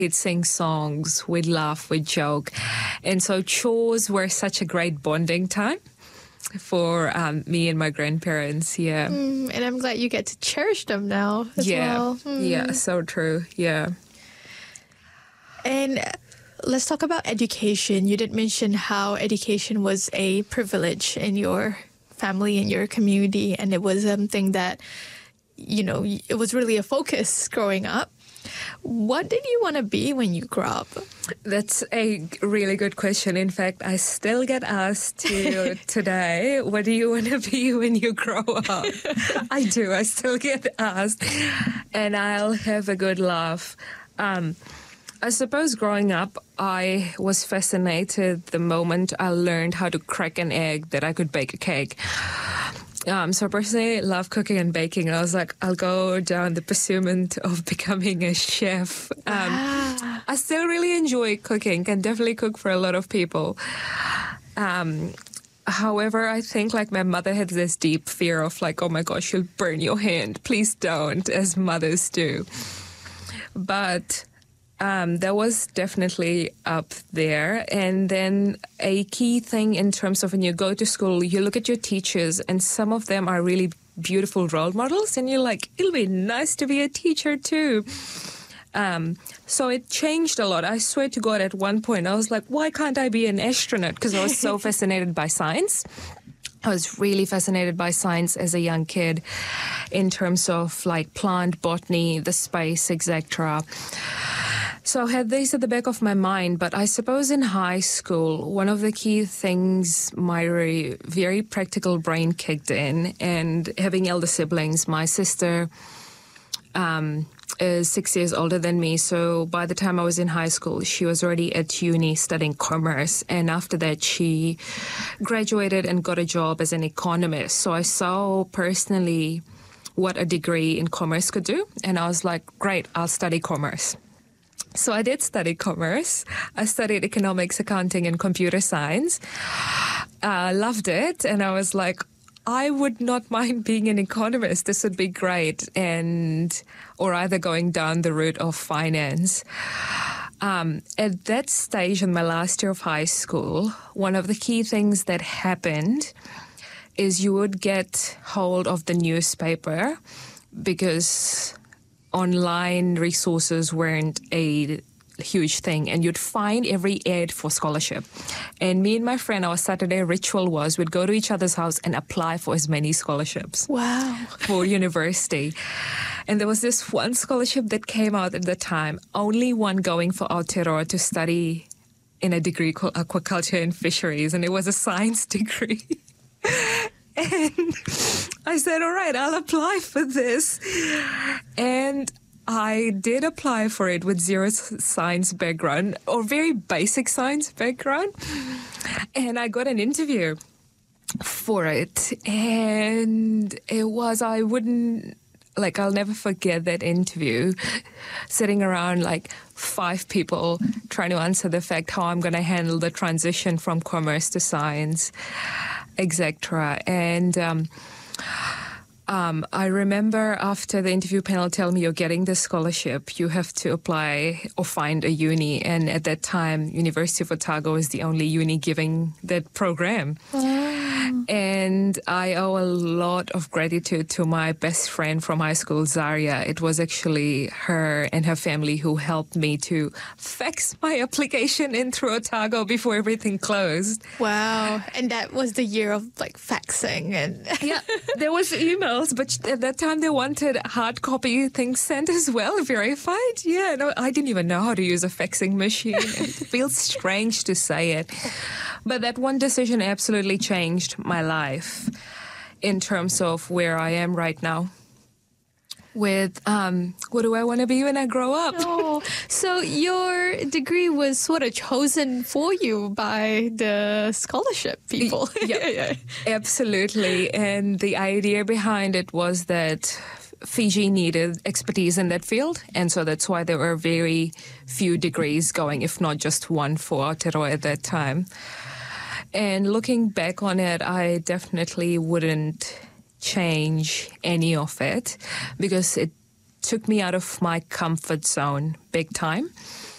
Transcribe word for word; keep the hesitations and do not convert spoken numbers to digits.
We'd sing songs, we'd laugh, we'd joke. And so chores were such a great bonding time for um, me and my grandparents, yeah. Mm, and I'm glad you get to cherish them now as yeah. well. Mm. Yeah, so true, yeah. And let's talk about education. You did mention how education was a privilege in your family and your community, and it was something that, you know, it was really a focus growing up. What did you want to be when you grew up? That's a really good question. In fact, I still get asked to today, what do you want to be when you grow up? I do. I still get asked, and I'll have a good laugh. Um, I suppose growing up, I was fascinated the moment I learned how to crack an egg that I could bake a cake. Um, so personally, I love cooking and baking. And I was like, I'll go down the pursuit of becoming a chef. Um, Ah. I still really enjoy cooking, can definitely cook for a lot of people. Um, however, I think like my mother had this deep fear of like, oh my gosh, you'll burn your hand. Please don't, as mothers do. But Um, that was definitely up there. And then a key thing in terms of when you go to school, you look at your teachers and some of them are really beautiful role models and you're like, it'll be nice to be a teacher too. Um, so it changed a lot. I swear to God, at one point I was like, why can't I be an astronaut? Because I was so fascinated by science. I was really fascinated by science as a young kid in terms of like plant botany, the space, et cetera. So I had this at the back of my mind, but I suppose in high school, one of the key things, my very, very practical brain kicked in, and having elder siblings, my sister um, is six years older than me. So by the time I was in high school, she was already at uni studying commerce. And after that, she graduated and got a job as an economist. So I saw personally what a degree in commerce could do. And I was like, great, I'll study commerce. So I did study commerce. I studied economics, accounting, and computer science. I uh, loved it. And I was like, I would not mind being an economist. This would be great. And, or either going down the route of finance. Um, at that stage in my last year of high school, one of the key things that happened is you would get hold of the newspaper because online resources weren't a huge thing, and you'd find every ad for scholarship. And me and my friend, our Saturday ritual was we'd go to each other's house and apply for as many scholarships. Wow. For university. And there was this one scholarship that came out at the time, only one going for Aotearoa to study in a degree called aquaculture and fisheries, and it was a science degree. And I said, all right, I'll apply for this. And I did apply for it with zero science background or very basic science background. And I got an interview for it. And it was, I wouldn't, like, I'll never forget that interview, sitting around like five people trying to answer the fact how I'm going to handle the transition from commerce to science, et cetera. And um, um, I remember after the interview panel telling me, you're getting this scholarship, you have to apply or find a uni. And at that time, University of Otago is the only uni giving that program. Wow. And I owe a lot of gratitude to my best friend from high school, Zaria. It was actually her and her family who helped me to fax my application in through Otago before everything closed. Wow. And that was the year of like faxing and Yeah, there was emails, but at that time they wanted hard copy things sent as well, verified. Yeah, no, I didn't even know how to use a faxing machine. It feels strange to say it. But that one decision absolutely changed my life in terms of where I am right now. With um, what do I want to be when I grow up? Oh, so your degree was sort of chosen for you by the scholarship people. Yeah, yeah, absolutely. And the idea behind it was that Fiji needed expertise in that field, and so that's why there were very few degrees going, if not just one for Aotearoa at that time. And looking back on it, I definitely wouldn't change any of it because it took me out of my comfort zone big time.